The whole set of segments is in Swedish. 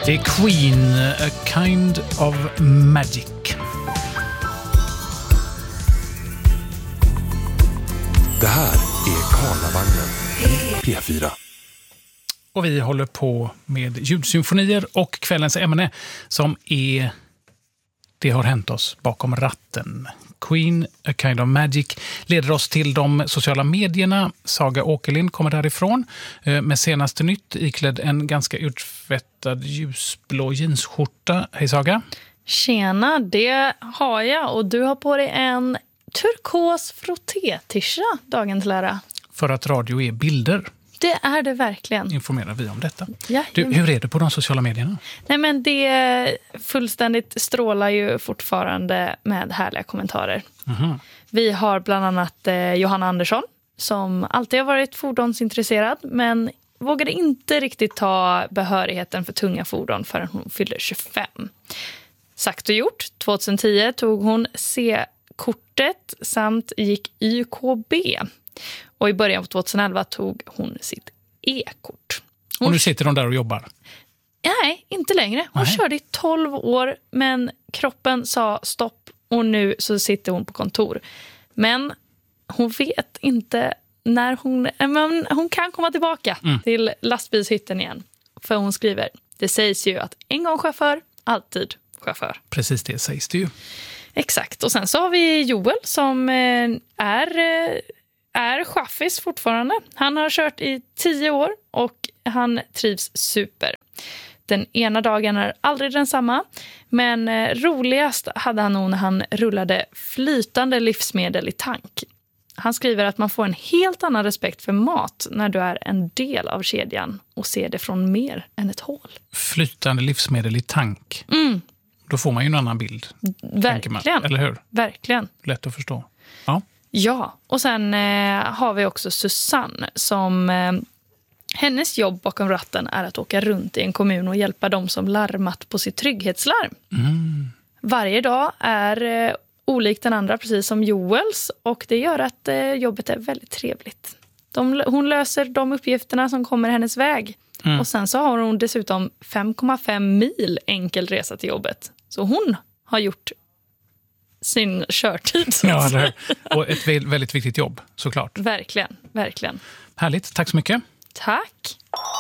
Det är Queen, A Kind of Magic. Det här är Karlavagnen, P4. Och vi håller på med ljudsymfonier och kvällens ämne som är Det har hänt oss bakom ratten. Queen, A Kind of Magic leder oss till de sociala medierna. Saga Åkerlind kommer därifrån med senaste nytt iklädd en ganska urtvättad ljusblå jeansskjorta. Hej Saga. Tjena, det har jag och du har på dig en turkos frotté-tisha, dagens lära. För att radio är bilder. Det är det verkligen. Informerar vi om detta. Ja, du, hur är det på de sociala medierna? Nej, men det fullständigt strålar ju fortfarande med härliga kommentarer. Mm-hmm. Vi har bland annat Johanna Andersson som alltid har varit fordonsintresserad men vågade inte riktigt ta behörigheten för tunga fordon förrän hon fyllde 25. Sagt och gjort, 2010 tog hon C-kortet samt gick YKB. Och i början på 2011 tog hon sitt E-kort. Och nu sitter hon där och jobbar? Nej, inte längre. Hon körde i 12 år men kroppen sa stopp och nu så sitter hon på kontor. Men hon vet inte när hon kan komma tillbaka till lastbilshytten igen. För hon skriver, det sägs ju att en gång chaufför, alltid chaufför. Precis, det sägs det ju. Exakt. Och sen så har vi Joel som är chaffis fortfarande. Han har kört i 10 år och han trivs super. Den ena dagen är aldrig densamma, men roligast hade han nog när han rullade flytande livsmedel i tank. Han skriver att man får en helt annan respekt för mat när du är en del av kedjan och ser det från mer än ett hål. Flytande livsmedel i tank. Då får man ju en annan bild. Verkligen. Eller hur? Verkligen. Lätt att förstå. Ja. Ja, och sen har vi också Susanne som hennes jobb bakom ratten är att åka runt i en kommun och hjälpa dem som larmat på sitt trygghetslarm. Varje dag är olikt den andra, precis som Joels, och det gör att jobbet är väldigt trevligt. Hon löser de uppgifterna som kommer hennes väg. Och sen så har hon dessutom 5,5 mil enkel resa till jobbet. Så hon har gjort sin körtid. Ja, det här. Och ett väldigt viktigt jobb, såklart. Verkligen, verkligen. Härligt, tack så mycket. Tack.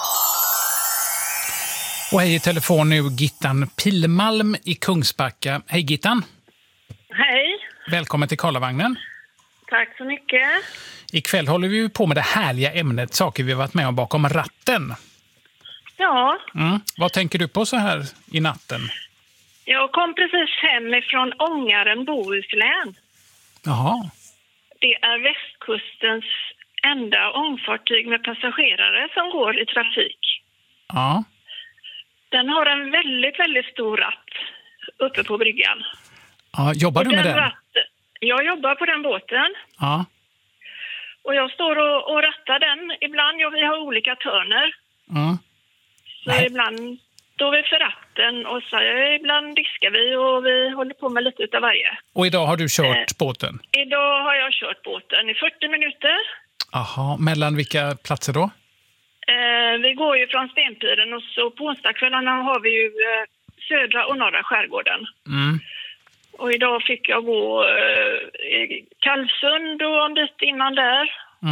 Och hej i telefon nu, Gittan Pilmalm i Kungsbacka. Hej Gittan. Hej. Välkommen till Karlavagnen. Tack så mycket. Ikväll håller vi på med det härliga ämnet, saker vi har varit med om bakom ratten. Ja. Vad tänker du på så här i natten? Jag kom precis hem ifrån Ångaren, Bohuslän. Jaha. Det är västkustens enda ångfartyg med passagerare som går i trafik. Ja. Den har en väldigt, väldigt stor ratt uppe på bryggan. Ja, jobbar du med den? Jag jobbar på den båten. Ja. Och jag står och rattar den. Ibland, vi har olika törner. Så ibland står vi för ratten och så ibland diskar vi och vi håller på med lite utav varje. Och idag har du kört båten? Idag har jag kört båten i 40 minuter. Aha, mellan vilka platser då? Vi går ju från Stenpiren och så på onsdagskvällarna har vi ju södra och norra skärgården. Och idag fick jag gå i Kalvsund och en bit innan där.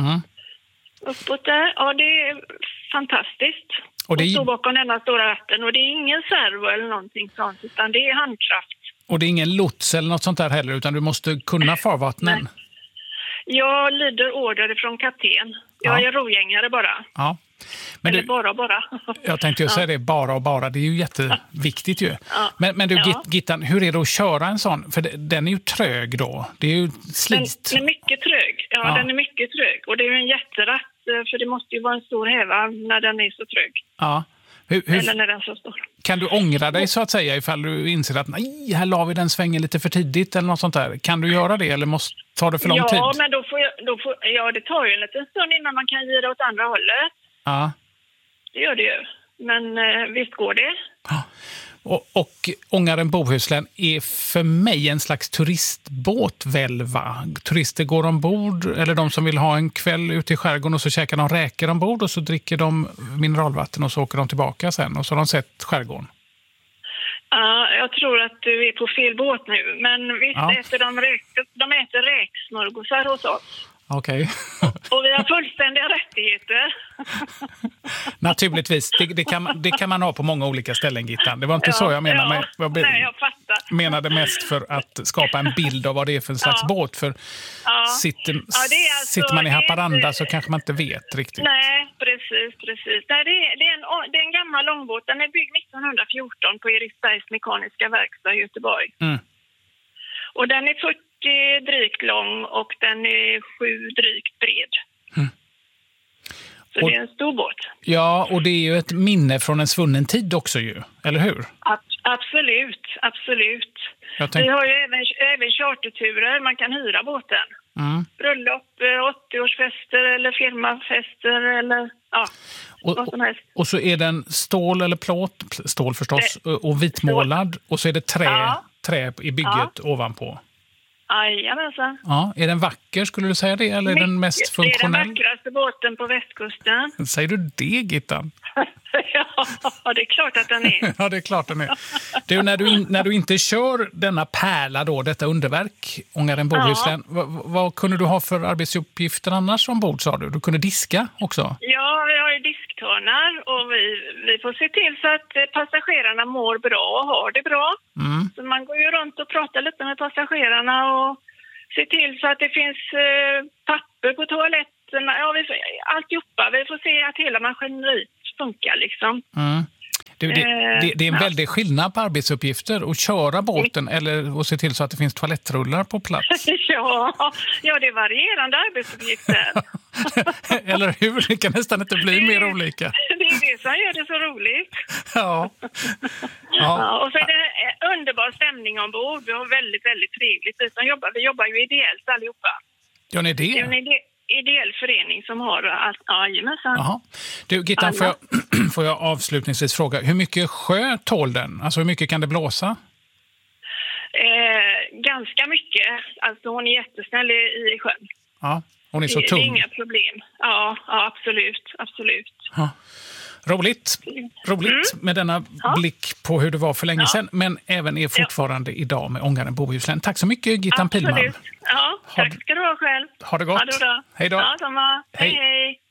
Uppåt där. Ja, det är fantastiskt. Och stå bakom denna stora ratten. Och det är ingen servo eller någonting sånt, utan det är handkraft. Och det är ingen lots eller något sånt där heller, utan du måste kunna farvattnen? Nej. Jag lyder order från kapten. Jag är rogängare bara. Ja. Men eller bara. Jag tänkte ju säga det, bara. Det är ju jätteviktigt ju. Ja. Men du, Gittan, hur är det att köra en sån? För den är ju trög då. Det är ju slist. Den är mycket trög. Ja, den är mycket trög. Och det är ju en jätteratt, för det måste ju vara en stor häva när den är så trög. Ja. Eller när den är så stor. Kan du ångra dig så att säga ifall du inser att nej, här la vi den svängen lite för tidigt eller något sånt där? Kan du göra det eller tar det för lång tid? Ja, men då får det tar ju en liten stund innan man kan gira åt andra hållet. Ja. Det gör det ju. Men visst går det. Ja. Och Ångaren Bohuslän är för mig en slags turistbåt väl, va? Turister går ombord, eller de som vill ha en kväll ute i skärgården och så käkar de räkor ombord och så dricker de mineralvatten och så åker de tillbaka sen och så har de sett skärgården. Ja, jag tror att du är på fel båt nu. Men visst äter de äter räksmörgåsar hos oss. Okej. Och vi har fullständiga rättigheter. Naturligtvis. Det kan man ha på många olika ställen, Gittan. Det var inte så jag menade. Nej, jag fattar. Menade mest för att skapa en bild av vad det är för en slags båt. För sitter man i Haparanda så kanske man inte vet riktigt. Nej, precis. Nej, det är en gammal långbåt. Den är byggd 1914 på Eriksbergs mekaniska verkstad i Göteborg. Mm. Och den är 40 drygt lång och den är 7 drygt bred. Mm. Så det är en stor båt. Ja, och det är ju ett minne från en svunnen tid också ju, eller hur? Absolut. Vi har ju även charterturer, man kan hyra båten. Mm. Bröllop, 80-årsfester eller firmafester eller vad som helst. Och så är den stål eller plåt, stål förstås, och vitmålad. Och så är det trä i bygget ovanpå. Jajamensan. Ja, är den vacker, skulle du säga det? Eller är den mest funktionell? Det är den vackraste båten på västkusten. Säger du det, Gittan? Ja, det är klart att den är. Ja, det är klart den är. Du, när du inte kör denna pärla då, detta underverk, Ångaren Bohuslän, vad kunde du ha för arbetsuppgifter annars ombord, sa du? Du kunde diska också? Ja, vi har ju disktörnar och vi får se till så att passagerarna mår bra och har det bra. Mm. Så man går ju runt och pratar lite med passagerarna och ser till så att det finns papper på toaletterna. Ja, alltihopa. Vi får se att hela maskineriet funkar liksom. Mm. Det är en väldig skillnad på arbetsuppgifter att köra båten eller att se till så att det finns toalettrullar på plats. Ja, det är varierande arbetsuppgifter. Eller hur? Det kan nästan inte bli mer olika. Det är det som gör det så roligt. Ja. Och så är det underbar stämning ombord. Vi har väldigt, väldigt trevligt. Vi jobbar ju ideellt allihopa. Ja, det är det. Det är en ideell förening som har allt. Jaha. Du, Gittan, får jag avslutningsvis fråga, hur mycket sjö tål den? Alltså hur mycket kan det blåsa? Ganska mycket. Alltså hon är jättesnäll i sjön. Ja, hon är så tung. Det är inga problem. Ja, absolut. Ja. Roligt med denna blick på hur det var för länge sedan, men även är fortfarande idag med Ångaren Bohuslän. Tack så mycket, Gittan Pilman. Ja, tack ska du ha själv. Ha det gott. Ha det bra. Hej då. Ja, samma. Hej.